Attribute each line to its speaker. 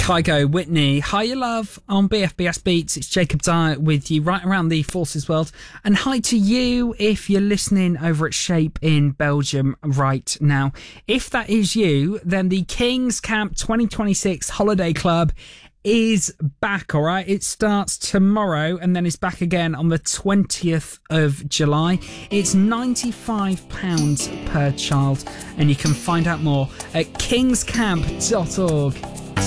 Speaker 1: Kygo, Whitney, Hiya Love on BFBS Beats. It's Jacob Dyer with you right around the Forces world. And hi to you if you're listening over at Shape in Belgium right now. If that is you, then the King's Camp 2026 Holiday Club is back, all right? It starts tomorrow and then is back again on the 20th of July. It's £95 per child, and you can find out more at kingscamp.org.